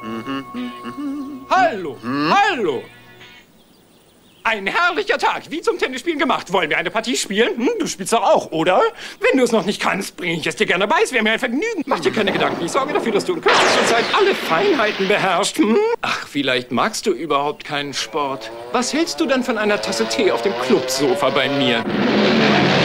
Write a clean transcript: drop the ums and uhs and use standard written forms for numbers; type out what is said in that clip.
Hallo, hallo. Ein herrlicher Tag, wie zum Tennisspielen gemacht. Wollen wir eine Partie spielen? Du spielst doch auch, oder? Wenn du es noch nicht kannst, bringe ich es dir gerne bei. Es wäre mir ein Vergnügen. Mach dir keine Gedanken. Ich sorge dafür, dass du in kürzester Zeit alle Feinheiten beherrschst. Ach, vielleicht magst du überhaupt keinen Sport. Was hältst du dann von einer Tasse Tee auf dem Clubsofa bei mir?